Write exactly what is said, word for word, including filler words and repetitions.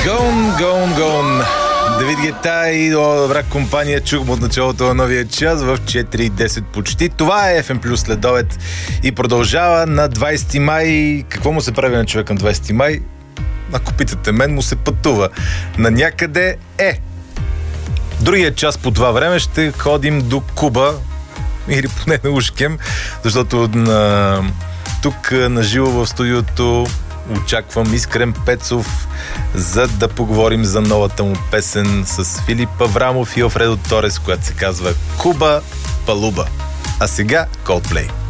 Gone, gone, gone. Давид Гета и добра компания. Чухме от началото на новия час в четири и десет почти. Това е еф ем Плюс следобед и продължава на двайсети май. Какво му се прави на човек на двайсети май? Ако питате мен, му се пътува. На някъде е. Другия час по това време ще ходим до Куба, или поне на ушкем, защото на... тук на живо в студиото очаквам Искрен Пецов, за да поговорим за новата му песен с Филип Аврамов и Алфредо Торес, която се казва Куба Палуба. А сега Coldplay.